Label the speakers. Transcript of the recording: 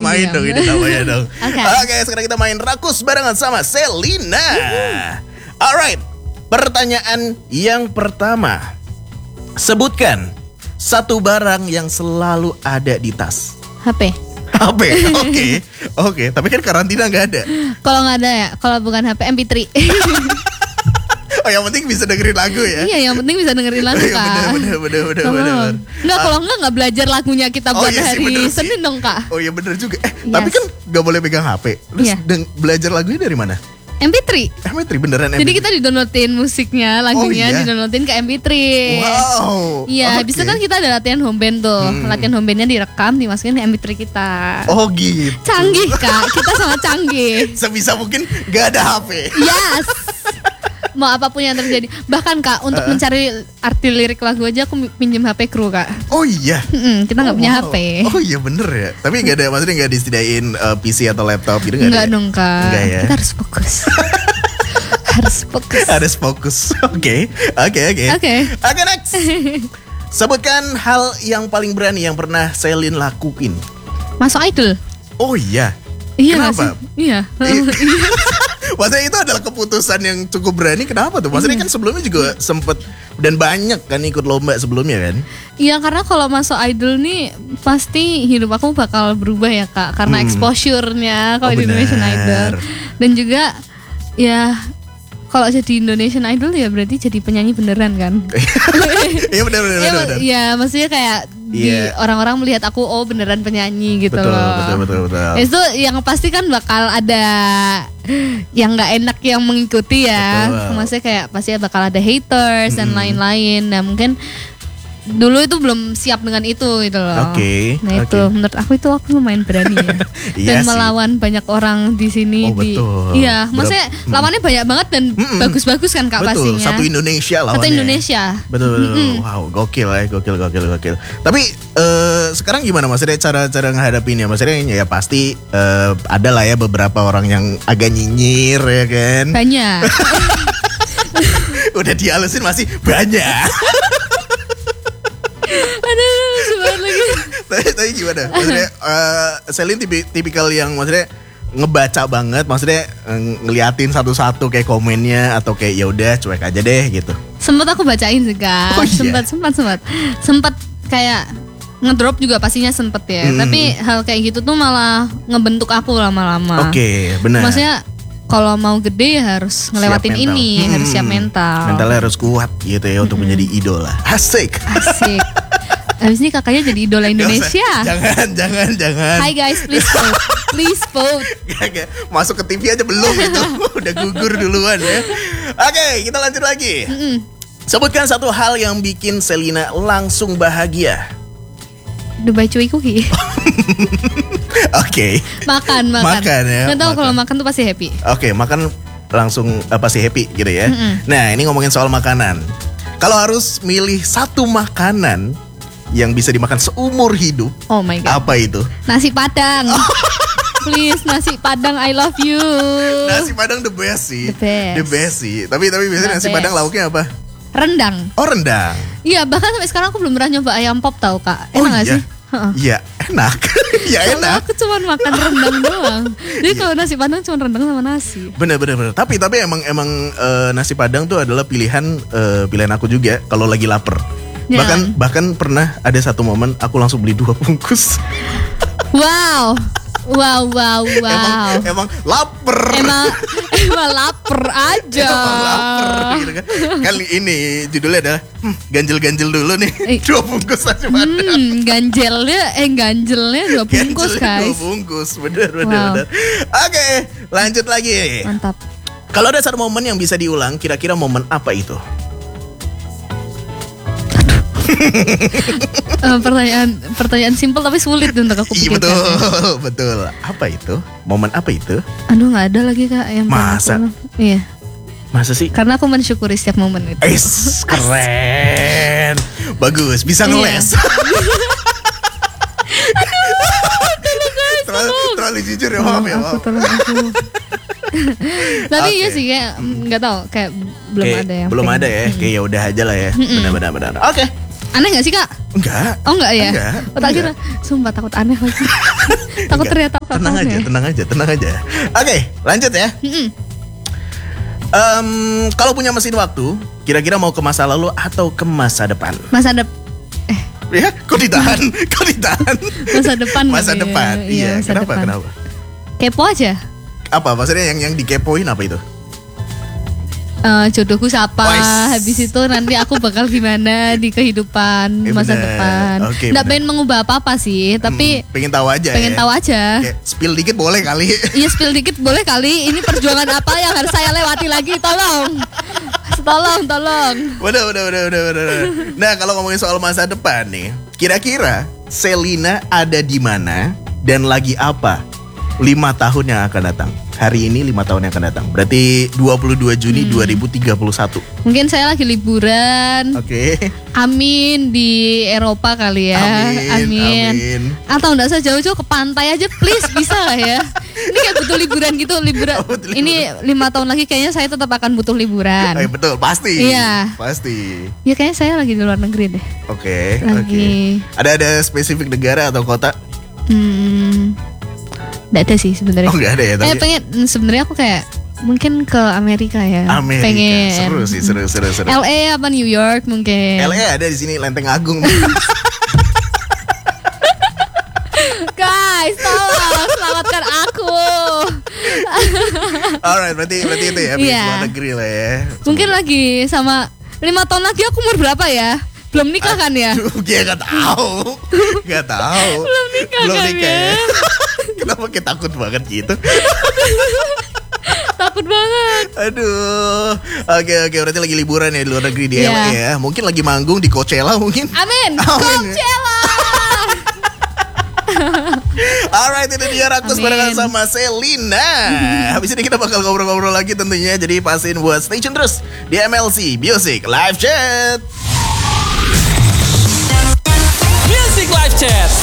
Speaker 1: main dong ini namanya dong.
Speaker 2: Oke.
Speaker 1: Oke, sekarang kita main rakus barengan sama Selina. Alright, pertanyaan yang pertama. Sebutkan satu barang yang selalu ada di tas.
Speaker 2: HP.
Speaker 1: HP, oke. Tapi kan karantina nggak ada.
Speaker 2: Kalau nggak ada ya, kalau bukan HP MP3.
Speaker 1: Oh, yang penting bisa dengerin lagu ya.
Speaker 2: Iya, yang penting bisa dengerin lagu
Speaker 1: Iya,
Speaker 2: kan.
Speaker 1: bener.
Speaker 2: Enggak, kalau nggak belajar lagunya kita buat
Speaker 1: iya sih,
Speaker 2: hari
Speaker 1: bener sih.
Speaker 2: Senin dong kak.
Speaker 1: Oh iya bener juga.
Speaker 2: Yes.
Speaker 1: Tapi kan nggak boleh pegang HP. Terus
Speaker 2: Iya.
Speaker 1: belajar lagunya dari mana?
Speaker 2: MP3.
Speaker 1: MP3 beneran MP3.
Speaker 2: Jadi kita didownloadin musiknya, lagunya
Speaker 1: Oh, iya?
Speaker 2: didownloadin ke MP3.
Speaker 1: Wow.
Speaker 2: Iya,
Speaker 1: oke.
Speaker 2: habis itu kan kita ada latihan home band tuh. Latihan home bandnya direkam, dimasukin ke MP3 kita.
Speaker 1: Oh gitu.
Speaker 2: Canggih kak, kita sangat canggih.
Speaker 1: Sebisa mungkin gak ada HP.
Speaker 2: Yes. Mau apapun yang terjadi. Bahkan kak, untuk mencari arti lirik lagu aja aku pinjem HP kru kak.
Speaker 1: Oh iya.
Speaker 2: Kita nggak punya HP.
Speaker 1: Oh iya bener ya. Tapi gak ada, maksudnya gak disediain PC atau laptop gitu gak
Speaker 2: Enggak
Speaker 1: ada?
Speaker 2: dong kak.
Speaker 1: Enggak ya.
Speaker 2: Kita harus fokus. Harus fokus.
Speaker 1: Harus fokus. Oke.
Speaker 2: Oke.
Speaker 1: Oke, next. Sebutkan hal yang paling berani yang pernah Selin lakuin.
Speaker 2: Masuk idol.
Speaker 1: Oh iya.
Speaker 2: Iya nggak
Speaker 1: Kenapa?
Speaker 2: sih? Iya.
Speaker 1: Maksudnya itu adalah keputusan yang cukup berani. Kenapa tuh? Maksudnya kan sebelumnya juga sempet dan banyak kan ikut lomba sebelumnya kan?
Speaker 2: Iya, karena kalau masuk idol nih pasti hidup aku bakal berubah ya kak. Karena exposure-nya kalau
Speaker 1: Oh,
Speaker 2: di Indonesian
Speaker 1: benar.
Speaker 2: Idol. Dan juga ya kalau jadi Indonesian Idol ya berarti jadi penyanyi beneran kan.
Speaker 1: Iya benar.
Speaker 2: Ya maksudnya kayak
Speaker 1: Iya.
Speaker 2: orang-orang melihat aku oh beneran penyanyi gitu
Speaker 1: Betul,
Speaker 2: loh.
Speaker 1: betul.
Speaker 2: Ya, itu yang pasti kan bakal ada yang nggak enak yang mengikuti ya.
Speaker 1: Betul.
Speaker 2: Maksudnya kayak pasti bakal ada haters dan lain-lain. Nah mungkin dulu itu belum siap dengan itu gitu loh.
Speaker 1: Oke,
Speaker 2: Nah itu
Speaker 1: oke.
Speaker 2: menurut aku lumayan berani ya.
Speaker 1: Iya
Speaker 2: Dan
Speaker 1: sih.
Speaker 2: melawan banyak orang di sini.
Speaker 1: Oh, betul.
Speaker 2: Iya, maksudnya lawannya banyak banget dan bagus-bagus kan kak
Speaker 1: Betul,
Speaker 2: pastinya.
Speaker 1: satu Indonesia lawannya.
Speaker 2: Satu Indonesia.
Speaker 1: Betul. Wow, gokil ya, gokil. Tapi sekarang gimana maksudnya cara menghadapinya? Maksudnya ya pasti ada lah ya beberapa orang yang agak nyinyir ya kan.
Speaker 2: Banyak.
Speaker 1: Udah dihalusin masih banyak.
Speaker 2: Aduh, sebentar lagi.
Speaker 1: tapi gimana? Maksudnya Selin tipikal yang maksudnya ngebaca banget, maksudnya ngeliatin satu-satu kayak komennya atau kayak ya udah cuek aja deh gitu.
Speaker 2: Sempat aku bacain sih kak.
Speaker 1: Oh, iya?
Speaker 2: Sempat kayak ngedrop juga pastinya sempet ya. Tapi hal kayak gitu tuh malah ngebentuk aku lama-lama.
Speaker 1: Oke, benar.
Speaker 2: Maksudnya kalau mau gede ya harus ngelewatin
Speaker 1: Siap mental.
Speaker 2: ini, harus siap mental.
Speaker 1: Mentalnya harus kuat gitu ya untuk menjadi idola. Asik.
Speaker 2: Asik. Habis ini kakaknya jadi idola Indonesia.
Speaker 1: Jangan.
Speaker 2: Hai guys, please vote. Please vote.
Speaker 1: Gak. Masuk ke TV aja belum itu. Udah gugur duluan ya. Oke, kita lanjut lagi. Sebutkan satu hal yang bikin Selina langsung bahagia.
Speaker 2: Dubai Cuy Cookie.
Speaker 1: Oke.
Speaker 2: Makan.
Speaker 1: Makan ya,
Speaker 2: Nggak tahu
Speaker 1: makan.
Speaker 2: kalau makan tuh pasti happy.
Speaker 1: Oke, makan langsung pasti happy gitu ya. Nah, ini ngomongin soal makanan. Kalau harus milih satu makanan yang bisa dimakan seumur hidup,
Speaker 2: Oh my god.
Speaker 1: apa itu?
Speaker 2: Nasi Padang. Please, nasi Padang I love you.
Speaker 1: Nasi Padang the best sih.
Speaker 2: The best.
Speaker 1: sih. Tapi biasanya
Speaker 2: The
Speaker 1: nasi Padang
Speaker 2: best.
Speaker 1: lauknya apa?
Speaker 2: Rendang.
Speaker 1: Oh, rendang.
Speaker 2: Iya, bahkan sampai sekarang aku belum pernah nyoba ayam pop tau kak.
Speaker 1: Oh,
Speaker 2: Enak gak
Speaker 1: iya?
Speaker 2: sih? Heeh.
Speaker 1: Iya, enak. Ya
Speaker 2: Soalnya
Speaker 1: enak.
Speaker 2: aku cuma makan rendang doang. Jadi
Speaker 1: Iya.
Speaker 2: kalau nasi Padang cuma rendang sama nasi.
Speaker 1: Bener. Tapi emang nasi Padang tuh adalah pilihan aku juga kalau lagi lapar.
Speaker 2: Ya.
Speaker 1: Bahkan pernah ada satu momen aku langsung beli 2 bungkus.
Speaker 2: Wow.
Speaker 1: Emang lapar.
Speaker 2: Emang lapar aja.
Speaker 1: Emang lapar gitu kan. Kali ini judulnya adalah ganjel-ganjel dulu nih. 2 bungkus nasi Padang.
Speaker 2: Ganjelnya 2 bungkus
Speaker 1: Ganjelnya
Speaker 2: guys.
Speaker 1: 2 bungkus. Bener.
Speaker 2: Wow.
Speaker 1: Oke, lanjut lagi.
Speaker 2: Mantap.
Speaker 1: Kalau ada satu momen yang bisa diulang, kira-kira momen apa itu?
Speaker 2: Pertanyaan simpel tapi sulit untuk aku
Speaker 1: Iya
Speaker 2: pikirkan.
Speaker 1: betul. Apa itu? Momen apa itu?
Speaker 2: Aduh nggak ada lagi kak yang pernah
Speaker 1: Masa?
Speaker 2: aku- Iya.
Speaker 1: Masa sih?
Speaker 2: Karena aku mensyukuri setiap momen itu.
Speaker 1: Keren. Bagus, bisa
Speaker 2: Iya.
Speaker 1: ngeles. Terlalu jujur ya, maaf ya.
Speaker 2: Aku
Speaker 1: Maaf.
Speaker 2: tolong aku. Tapi iya
Speaker 1: Oke.
Speaker 2: sih kayak nggak tahu kayak belum
Speaker 1: Kayak
Speaker 2: ada yang
Speaker 1: belum
Speaker 2: pengen.
Speaker 1: ada ya. Kayak ya udah aja lah ya. Benar. Oke.
Speaker 2: Aneh nggak sih kak?
Speaker 1: Enggak.
Speaker 2: Oh enggak ya?
Speaker 1: Enggak,
Speaker 2: Oh, tak
Speaker 1: enggak.
Speaker 2: kira. Sumpah takut aneh lagi. Takut
Speaker 1: Enggak,
Speaker 2: ternyata
Speaker 1: tenang aja, tenang aja. Oke, lanjut ya. Kalau punya mesin waktu, kira-kira mau ke masa lalu atau ke masa depan?
Speaker 2: Masa depan.
Speaker 1: Ya, kok ditahan? Kok ditahan?
Speaker 2: Masa depan.
Speaker 1: Masa
Speaker 2: gitu ya.
Speaker 1: depan. Iya,
Speaker 2: masa
Speaker 1: kenapa?
Speaker 2: depan.
Speaker 1: Kenapa?
Speaker 2: Kepo aja.
Speaker 1: Apa maksudnya yang dikepoin apa itu?
Speaker 2: Jodohku siapa?
Speaker 1: Wais.
Speaker 2: Habis itu nanti aku bakal gimana di kehidupan masa
Speaker 1: bener.
Speaker 2: depan.
Speaker 1: Oke,
Speaker 2: Nggak
Speaker 1: bener.
Speaker 2: pengen mengubah apa-apa sih, tapi
Speaker 1: Pengen tahu aja
Speaker 2: pengen
Speaker 1: ya.
Speaker 2: tahu aja.
Speaker 1: Kayak spill dikit boleh kali.
Speaker 2: Iya, spill dikit boleh kali. Ini perjuangan apa yang harus saya lewati lagi? Tolong. Tolong.
Speaker 1: Udah. Nah, kalau ngomongin soal masa depan nih, kira-kira Selina ada di mana dan lagi apa 5 tahun yang akan datang? Hari ini 5 tahun yang akan datang. Berarti 22 Juni 2031.
Speaker 2: Mungkin saya lagi liburan.
Speaker 1: Oke.
Speaker 2: Amin di Eropa kali ya.
Speaker 1: Amin.
Speaker 2: Atau enggak usah jauh-jauh ke pantai aja please, bisa lah ya. Ini kayak butuh liburan gitu, liburan.
Speaker 1: Oh, butuh liburan.
Speaker 2: Ini 5 tahun lagi kayaknya saya tetap akan butuh liburan.
Speaker 1: Betul, pasti.
Speaker 2: Iya.
Speaker 1: Pasti.
Speaker 2: Ya kayaknya saya lagi di luar negeri deh.
Speaker 1: Oke.
Speaker 2: Lagi.
Speaker 1: Ada spesifik negara atau kota?
Speaker 2: Nggak ada sih sebenarnya.
Speaker 1: Oh, nggak ada ya, tapi
Speaker 2: pengen sebenarnya aku kayak mungkin ke Amerika ya.
Speaker 1: Amerika.
Speaker 2: Pengen.
Speaker 1: Seru sih, seru.
Speaker 2: LA apa New York mungkin.
Speaker 1: LA ada di sini, Lenteng Agung.
Speaker 2: Guys, tolong selamatkan aku.
Speaker 1: Alright, berarti itu ya,
Speaker 2: Iya.
Speaker 1: luar negeri lah ya.
Speaker 2: Mungkin lagi sama 5 tahun lagi aku umur berapa ya? Belum nikah kan ya?
Speaker 1: Aduh, dia nggak tahu.
Speaker 2: Belum nikah kan ya?
Speaker 1: Kenapa kita takut banget gitu?
Speaker 2: Takut banget.
Speaker 1: Aduh. Oke, berarti lagi liburan ya di luar negeri di
Speaker 2: Iya.
Speaker 1: LA ya. Mungkin lagi manggung di Coachella mungkin.
Speaker 2: Amin.
Speaker 1: Amin.
Speaker 2: Coachella.
Speaker 1: Alright, itu dia Rakus
Speaker 2: Amin.
Speaker 1: barengan sama Selina. Habis ini kita bakal ngobrol-ngobrol lagi tentunya. Jadi pastiin buat stay tune terus di MLC Music Live Chat.